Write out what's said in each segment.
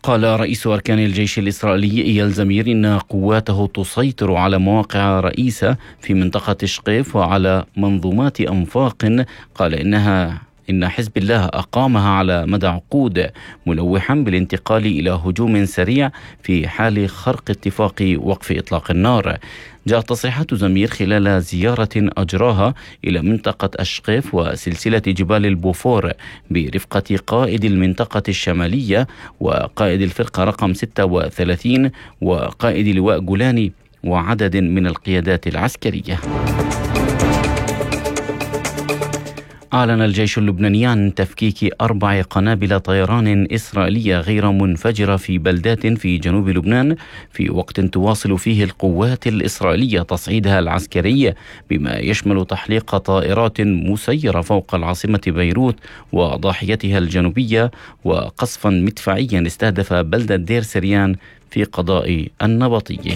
قال رئيس أركان الجيش الإسرائيلي إيال زمير إن قواته تسيطر على مواقع رئيسة في منطقة شقيف وعلى منظومات أنفاق. قال إن حزب الله أقامها على مدى عقود، ملوحا بالانتقال إلى هجوم سريع في حال خرق اتفاق وقف إطلاق النار. جاءت تصريحات زمير خلال زيارة أجراها إلى منطقة أشقيف وسلسلة جبال البوفور برفقة قائد المنطقة الشمالية وقائد الفرقة رقم 36 وقائد لواء جولاني وعدد من القيادات العسكرية. أعلن الجيش اللبناني عن تفكيك 4 قنابل طيران إسرائيلية غير منفجرة في بلدات في جنوب لبنان، في وقت تواصل فيه القوات الإسرائيلية تصعيدها العسكري بما يشمل تحليق طائرات مسيرة فوق العاصمة بيروت وضاحيتها الجنوبية، وقصفا مدفعيا استهدف بلدة دير سريان في قضاء النبطية.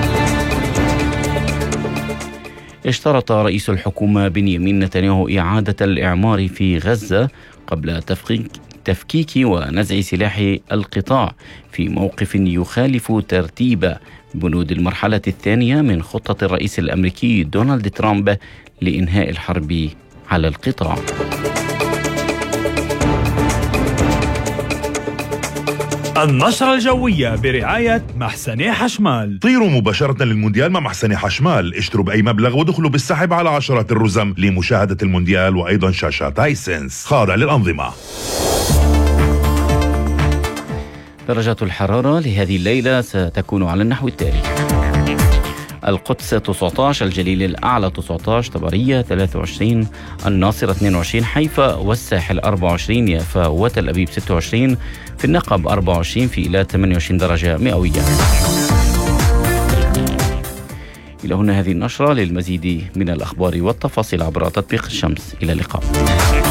اشترط رئيس الحكومة بنيامين نتنياهو إعادة الإعمار في غزة قبل تفكيك ونزع سلاح القطاع، في موقف يخالف ترتيب بنود المرحلة الثانية من خطة الرئيس الأمريكي دونالد ترامب لإنهاء الحرب على القطاع. النشرة الجوية برعاية محسني حشمال. طيروا مباشرة للمونديال مع محسني حشمال، اشتروا بأي مبلغ ودخلوا بالسحب على عشرات الرزم لمشاهدة المونديال وأيضا شاشات هايسنس خاضع للأنظمة. درجات الحرارة لهذه الليلة ستكون على النحو التالي: القدس 19، الجليل الأعلى 19، طبرية 23، الناصرة 22، حيفا والساحل 24، يافا وتل أبيب 26، في النقب 24، في إيلات 28 درجة مئوية. إلى هنا هذه النشرة. للمزيد من الأخبار والتفاصيل عبر تطبيق الشمس. إلى اللقاء.